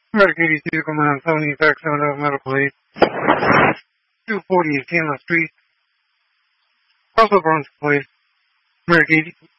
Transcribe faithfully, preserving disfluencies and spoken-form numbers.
Medic eighty-two, Command seventy, Fax seven of Medical Aid. two forty East Hanlon Street. Also Burns Place. Medic eighty,